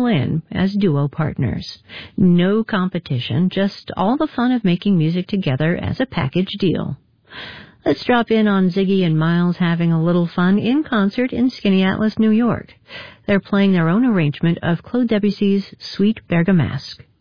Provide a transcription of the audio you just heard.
all in as duo partners. No competition, just all the fun of making music together as a package deal. Let's drop in on Ziggy and Miles having a little fun in concert in Skaneateles, New York. They're playing their own arrangement of Claude Debussy's Sweet Bergamasque.